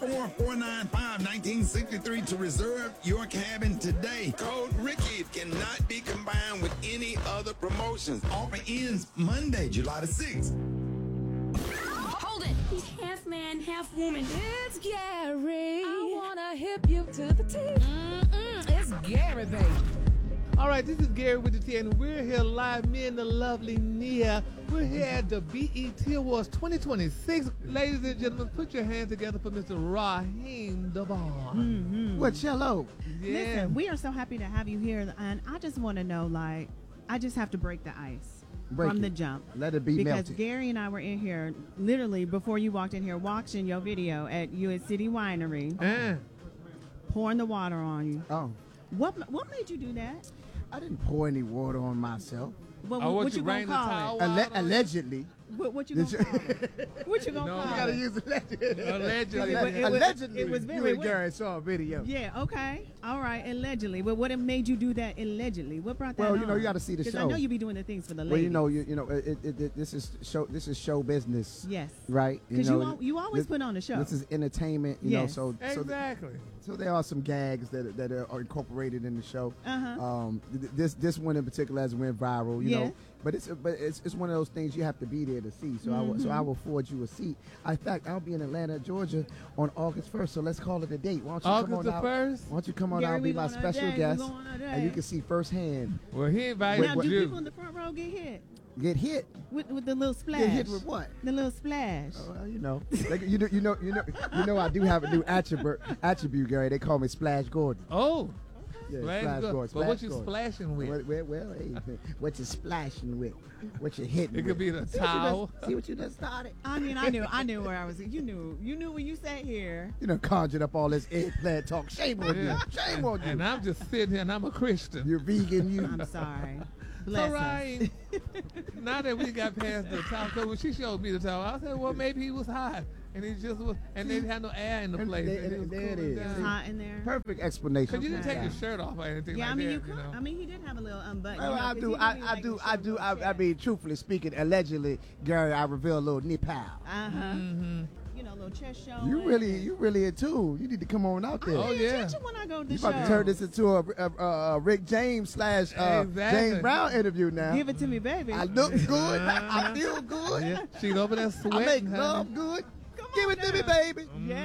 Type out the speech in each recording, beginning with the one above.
844-495-1963 to reserve your cabin today. Code Ricky cannot be combined with any other promotions. Offer ends Monday, July the 6th. Hold it! He's half man, half woman. It's Gary. I wanna hip you to the T. It's Gary, baby. All right, this is Gary with the T, and we're here live, me and the lovely Nia. We're here at the BET Awards 2026. Ladies and gentlemen, put your hands together for Mr. Raheem DeVaughn. What, cello? Yeah. Listen, we are so happy to have you here, and I just want to know, like, I just have to break the ice from the jump. Let it be because melted. Gary and I were in here, literally, before you walked in here, watching your video at U.S. City Winery, pouring the water on you. Oh. What made you do that? I didn't pour any water on myself. What you gonna call it? Allegedly. What you gonna call it? What you gonna call it? You gotta use allegedly. Allegedly. It was you very and Gary saw a video. Yeah, okay. All right, allegedly. But what made you do that allegedly? What brought that Well, on? you know, you got to see the show. Because I know you be doing the things for the ladies. Well, you know, this is show business. Yes. Right? Because you always put on the show. This is entertainment, you know, so Exactly. So there are some gags that are incorporated in the show. Uh-huh. This one in particular has went viral, you know. But it's one of those things you have to be there to see. So I will forward you a seat. In fact, I'll be in Atlanta, Georgia on August 1st. So let's call it a date. Why don't you August come on the out? 1st? Why don't you come on out and be my special guest, and you can see firsthand. Well, he invited now, do you. people in the front row get hit? Get hit with the little splash. Get hit with what? The little splash. Well, you know, you know, I do have a new attribute, Gary. They call me Splash Gordon. Oh. Yeah, Splash Gordon. But what you splashing with? Well, hey, what you splashing with? What you hitting? It could be the towel. See what you just started? I mean, I knew where I was. You knew when you sat here. You done conjured up all this eggplant talk. Shame on you. Shame on you. And I'm just sitting here, and I'm a Christian. You're vegan. I'm sorry. So, right, now that we got past the towel, because when she showed me the towel, I said, well, maybe he was hot. And he just was, and they didn't have no air in the place. There it is. It was hot in there. Perfect explanation. Because you didn't take your shirt off or anything like that. You could. I mean, he did have a little unbuttoned. Well, I mean, truthfully speaking, allegedly, Gary, I revealed a little nip out. You know, a little chest showing. You really in tune. You need to come on out there. I pay attention when I go to the show. You about to turn this into a Rick James / James Brown interview now. Give it to me, baby. I look good. I feel good. Yeah. She's over there sweating. I make love good. Give it to me, baby.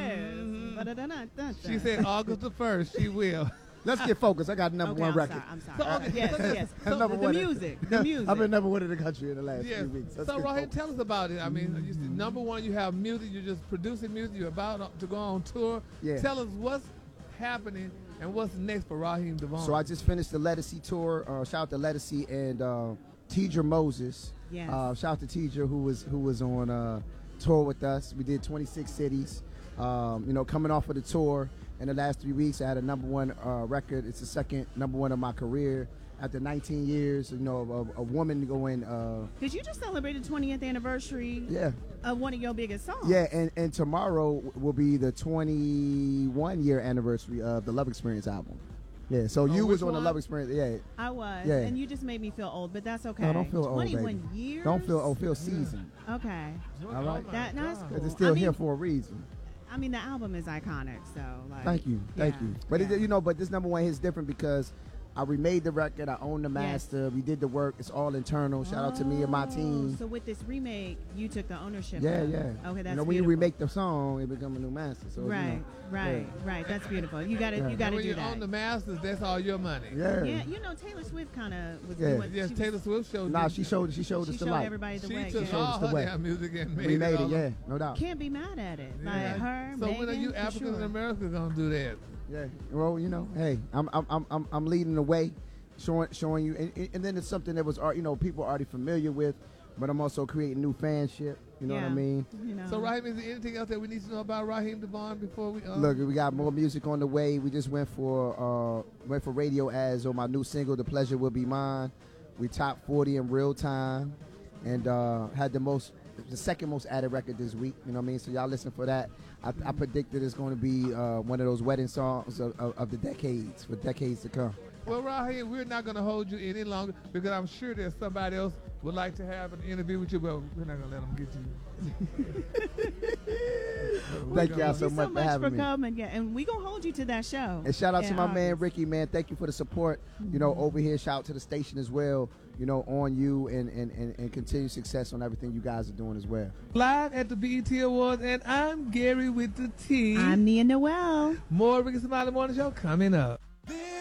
Yes. She said August the 1st, she will. Let's get focused. I got number one record. I'm sorry. Yes. So the music. I've been number one in the country in the last few weeks. So, Raheem, tell us about it. I mean, you see, number one, you have music. You're just producing music. You're about to go on tour. Yeah. Tell us what's happening and what's next for Raheem DeVaughn. So I just finished the Lettucey tour. Shout out to Lettucey and Tidra Moses. Yes. Shout out to Tidra who was on tour with us. We did 26 cities. You know, coming off of the tour in the last 3 weeks, I had a number one record. It's the second number one of my career after 19 years. You know, a woman going. Because you just celebrated 20th anniversary. Yeah. Of one of your biggest songs. Yeah, and tomorrow will be the 21-year anniversary of the Love Experience album. Yeah, so you was on the Love Experience. Yeah, I was. Yeah. And you just made me feel old, but that's okay. No, don't feel old, 21 years. Don't feel seasoned. Okay. All right. That's cool. Because it's still here for a reason. I mean, the album is iconic, so like. Thank you. But you know, but this number one hit is different because I remade the record. I own the master. We did the work. It's all internal. Shout out to me and my team. So with this remake, you took the ownership. Yeah. Okay, that's you know, when you remake the song, it becomes a new master. So right. That's beautiful. You got to do that. When you own the masters, that's all your money. Yeah. Yeah, you know Taylor Swift kind of was. Yes, Taylor Swift showed. Nah, she showed us the light. Everybody the way. She took all her damn music and made remade it. Yeah, no doubt. Can't be mad at it. Yeah. Like her. So Megan, when are you Africans in America gonna do that? Yeah. Well, you know, hey, I'm leading the way. Showing you, and then it's something that was, you know, people are already familiar with, but I'm also creating new fanship. You know what I mean? You know. So, Raheem, is there anything else that we need to know about Raheem DeVaughn before we? Look, we got more music on the way. We just went for radio ads on my new single, "The Pleasure Will Be Mine." We top 40 in real time, and had the second most added record this week. You know what I mean? So y'all listen for that. I predicted it's going to be one of those wedding songs of the decades, for decades to come. Well, Raheem, we're not going to hold you any longer because I'm sure there's somebody else would like to have an interview with you, but we're not going to let them get you. Thank y'all so much for having me. coming. Yeah, and we gonna hold you to that show. And shout out to my man Ricky, man. Thank you for the support. You know, over here. Shout out to the station as well. You know, on you and continued success on everything you guys are doing as well. Live at the BET Awards, and I'm Gary with the T. I'm Nia Noel. More Ricky Smiley Morning Show coming up.